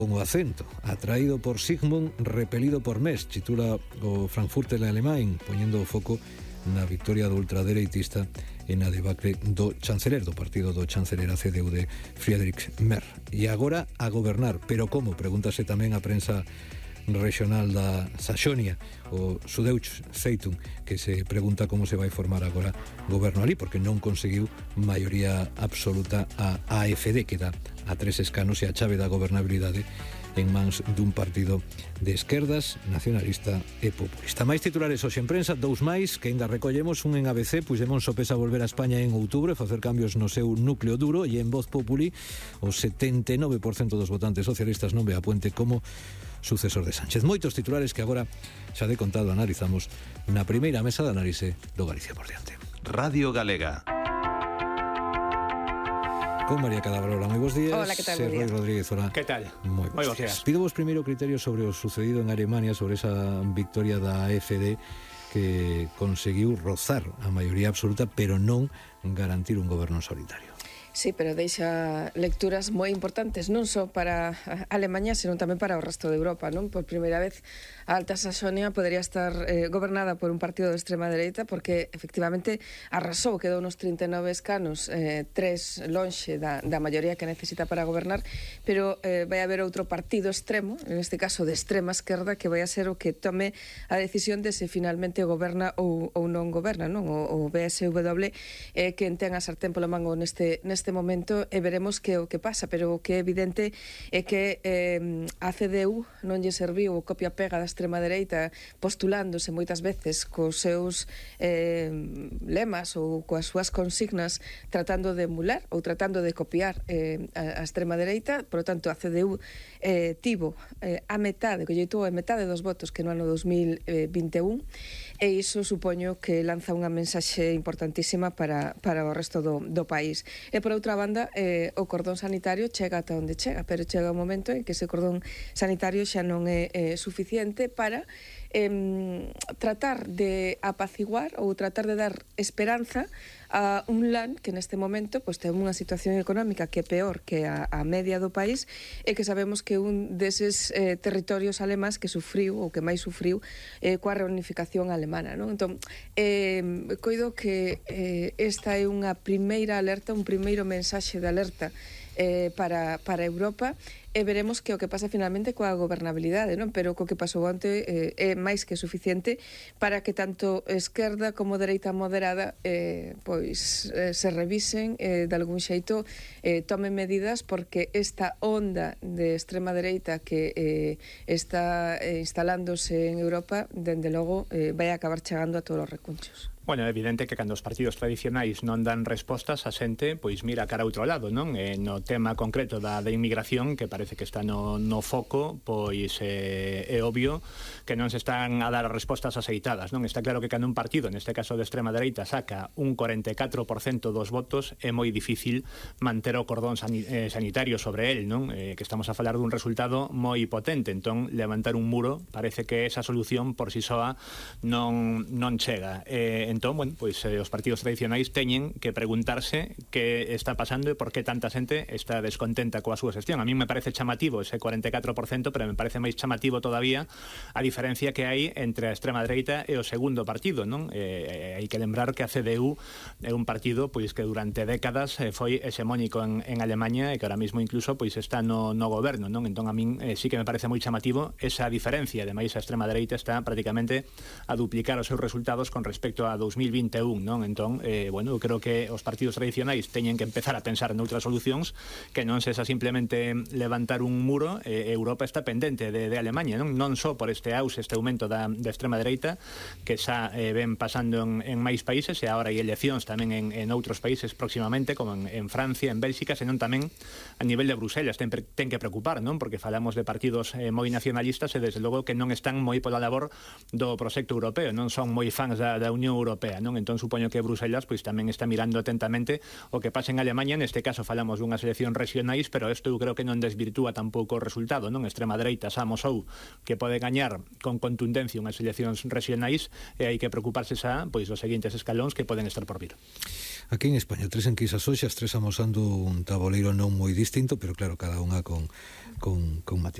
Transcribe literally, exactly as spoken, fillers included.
Con o acento, atraído por Sigmund, repelido por Metz, titula o Frankfurter Alemán, poñendo o foco na victoria do ultradereitista e na debacle do chanceler, do partido do chanceler a C D U de Friedrich Merz. E agora a gobernar, pero como? Pregúntase tamén a prensa regional da Saxonia, o Süddeutsche Zeitung, que se pregunta como se vai formar agora goberno ali, porque non conseguiu maioría absoluta a AfD, que dá a tres escanos e a chave da gobernabilidade en mans dun partido de esquerdas, nacionalista e populista. Máis titulares hoxe en prensa, dous máis que ainda recollemos, un en A B C, Puigdemont sopesa volver a España en outubro e facer cambios no seu núcleo duro, e en Voz Populi o setenta e nove por cento dos votantes socialistas non ve a Puente como sucesor de Sánchez. Moitos titulares que agora xa de contado analizamos na primeira mesa de análise do Galicia por diante. Radio Galega. Con María Cadabrola, moi bons días. Hola, que tal? Roy Rodríguez, hola. Que tal? Moi bons días. Pido vos primeiro criterio sobre o sucedido en Alemania, sobre esa victoria da AfD que conseguiu rozar a maioría absoluta, pero non garantir un goberno solitario. Sí, pero deixa lecturas moi importantes, non só para Alemanha, senón tamén para o resto de Europa, non? Por primeira vez a Alta Saxonia podería estar eh, gobernada por un partido de extrema dereita, porque efectivamente arrasou, quedou nos trinta e nove escanos, eh, tres lonxe da, da maioría que necesita para gobernar, pero eh, vai haber outro partido extremo, en este caso de extrema esquerda, que vai a ser o que tome a decisión de se finalmente goberna ou, ou non goberna, non? O, o B S W é eh, quen ten a sartén polo mango neste, neste neste momento e veremos que o que pasa, pero o que é evidente é que eh, a C D U non lle serviu o copia-pega da extrema dereita postulándose moitas veces cos seus eh, lemas ou coas súas consignas tratando de emular ou tratando de copiar eh, a, a extrema dereita. Por lo tanto, a C D U eh, tivo eh, a metade, colleitou a metade dos votos que no ano dos mil vinte e un, e iso supoño que lanza unha mensaxe importantísima para, para o resto do, do país. E por outra banda, eh, o cordón sanitario chega ata onde chega, pero chega un momento en que ese cordón sanitario xa non é eh, suficiente para eh, tratar de apaciguar ou tratar de dar esperanza a un land que neste momento pues, ten unha situación económica que é peor que a, a media do país, e que sabemos que un deses eh, territorios alemáns que sufriu ou que máis sufriu eh, coa reunificación alemana, non? Entón, eh, coido que eh, esta é unha primeira alerta, un primeiro mensaxe de alerta eh, para, para Europa, e veremos que o que pasa finalmente coa gobernabilidade, non? Pero co que pasou onte eh, é máis que suficiente para que tanto esquerda como dereita moderada eh, pois eh, se revisen, eh, de algún xeito eh, tomen medidas, porque esta onda de extrema dereita que eh, está eh, instalándose en Europa, dende logo eh, vai acabar chegando a todos os recunchos. Bueno, é evidente que cando os partidos tradicionais non dan respostas, a xente pois mira cara a outro lado, non? E no tema concreto da, da inmigración, que parece que está no, no foco, pois eh, é obvio que non se están a dar respostas aceitadas, non? Está claro que cando un partido, neste caso de extrema dereita, saca un cuarenta e catro por cento dos votos, é moi difícil manter o cordón sani, eh, sanitario sobre el, non? Eh, que estamos a falar dun resultado moi potente, entón levantar un muro parece que esa solución por si soa non, non chega. Eh, Entón, bueno, pois eh, os partidos tradicionais teñen que preguntarse que está pasando e por que tanta xente está descontenta coa súa xestión. A mí me parece chamativo ese cuarenta e catro por cento, pero me parece máis chamativo todavía a diferencia que hai entre a extrema dereita e o segundo partido, non? Eh, hai que lembrar que a C D U é un partido pois que durante décadas eh, foi hexemónico en, en Alemanha, e que ahora mismo incluso pois está no, no goberno, non? Entón a min eh, sí que me parece moi chamativo esa diferencia. Ademais, a extrema dereita está prácticamente a duplicar os seus resultados con respecto a dos mil vinte e un, non? Entón, eh, bueno, eu creo que os partidos tradicionais teñen que empezar a pensar noutras solucións que non sexa simplemente levantar un muro. eh, Europa está pendente de, de Alemanha, non? Non só por este auxe, este aumento da, da extrema dereita que xa eh, ven pasando en, en máis países, e agora hai eleccións tamén en, en outros países próximamente, como en, en Francia, en Bélxica, senón tamén a nivel de Bruselas ten, ten que preocupar, non? Porque falamos de partidos eh, moi nacionalistas e desde logo que non están moi pola labor do proxecto europeo, non son moi fans da, da Unión Europea Europea, non? Entón supoño que Bruselas pois tamén está mirando atentamente o que pasa en Alemanha. Neste caso falamos dunhas eleccións regionais, pero isto eu creo que non desvirtúa tampouco o resultado, non? Extrema dereita xa amosou que pode gañar con contundencia unhas eleccións regionais e hai que preocuparse xa pois os seguintes escalóns que poden estar por vir. Aquí en España, tres enquisas hoxe, as tres amosando un tabuleiro non moi distinto, pero claro, cada unha con, con, con matiz.